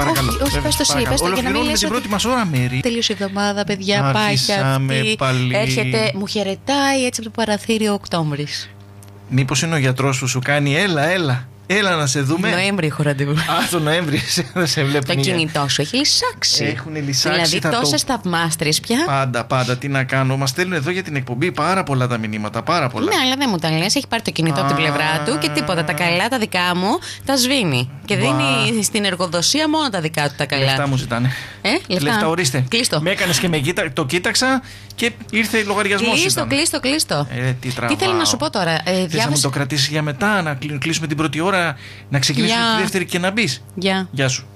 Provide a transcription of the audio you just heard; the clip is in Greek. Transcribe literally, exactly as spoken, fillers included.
παρακαλώ. Όχι, πες το εσύ, πες το για να μην λες την πρώτη μας ώρα, Μέρη. Τελείωσε η εβδομάδα, παιδιά, πάει και αυτή. Πάλι. Έρχεται, μου χαιρετάει έτσι από το παραθύριο Οκτώβρης. Μήπως είναι ο γιατρός που σου κάνει έλα, έλα. Έλα να σε δούμε. Νοέμβρη έχω ραντεβού. Α, το Νοέμβρη δεν σε βλέπω. Το κινητό σου έχει λυσάξει. Έχουν λυσάξει. Δηλαδή τόσες το... θαυμάστρες πια. Πάντα, πάντα. Τι να κάνω. Μας στέλνουν εδώ για την εκπομπή πάρα πολλά τα μηνύματα. Πάρα πολλά. Ναι, αλλά δεν μου τα λες. Έχει πάρει το κινητό Α... από την πλευρά του και τίποτα. Τα καλά τα δικά μου τα σβήνει. Και Μπα... δίνει στην εργοδοσία μόνο τα δικά του τα καλά. Λεφτά μου ζητάνε. Ε, λεφτά. Λεφτά, ορίστε. Κλείστο. Με έκανες και με κοίτα... το κοίταξα και ήρθε λογαριασμός. Κλείστο, κλείστο, κλείστο. Ε, τι, τι θέλω να σου πω τώρα. Ε, Θες διάβασα... να μου το κρατήσεις για μετά, να κλείσουμε την πρώτη ώρα, να ξεκινήσουμε τη δεύτερη και να μπεις. Γεια. Γεια σου.